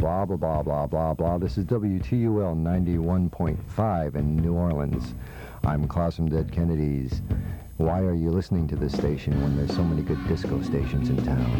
blah, blah, blah, blah, blah, blah. This is WTUL 91.5 in New Orleans. I'm Klaus from Dead Kennedys. Why are you listening to this station when there's so many good disco stations in town?